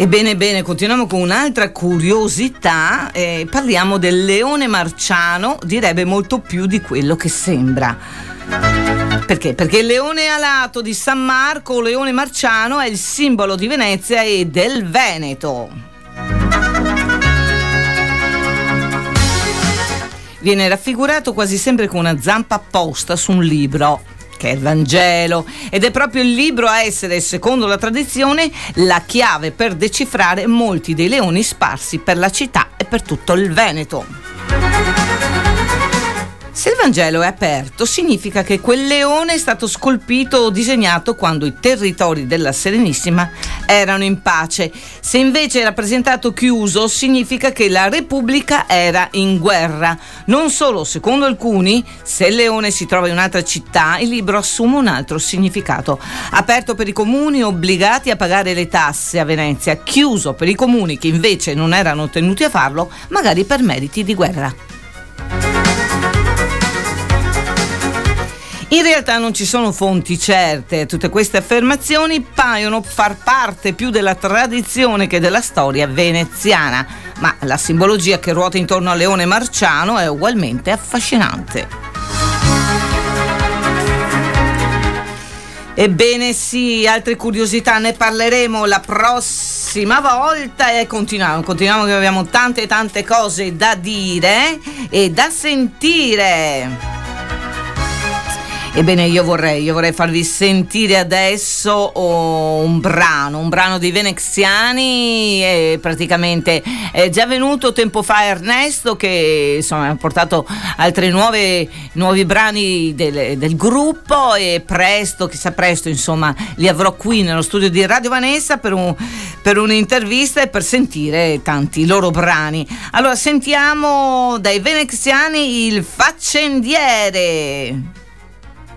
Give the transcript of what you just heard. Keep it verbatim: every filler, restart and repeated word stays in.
Ebbene, bene, continuiamo con un'altra curiosità, eh, parliamo del leone marciano, direbbe molto più di quello che sembra. Perché? Perché il leone alato di San Marco, o leone marciano, è il simbolo di Venezia e del Veneto. Viene raffigurato quasi sempre con una zampa posta su un libro, che è il Vangelo, ed è proprio il libro a essere, secondo la tradizione, la chiave per decifrare molti dei leoni sparsi per la città e per tutto il Veneto. Se il Vangelo è aperto, significa che quel leone è stato scolpito o disegnato quando i territori della Serenissima erano in pace. Se invece è rappresentato chiuso, significa che la Repubblica era in guerra. Non solo, secondo alcuni, se il leone si trova in un'altra città, il libro assume un altro significato. Aperto per i comuni obbligati a pagare le tasse a Venezia, chiuso per i comuni che invece non erano tenuti a farlo, magari per meriti di guerra. In realtà non ci sono fonti certe, tutte queste affermazioni paiono far parte più della tradizione che della storia veneziana, ma la simbologia che ruota intorno al leone marciano è ugualmente affascinante. Ebbene sì, altre curiosità ne parleremo la prossima volta e continuiamo, continuiamo che abbiamo tante tante cose da dire e da sentire. Ebbene, io vorrei, io vorrei farvi sentire adesso oh, un brano, un brano dei veneziani, e praticamente è già venuto tempo fa Ernesto, che insomma ha portato altri nuove, nuovi brani del, del gruppo, e presto, chissà presto, insomma, li avrò qui nello studio di Radio Vanessa per, un, per un'intervista e per sentire tanti loro brani. Allora, sentiamo dai veneziani il Faccendiere.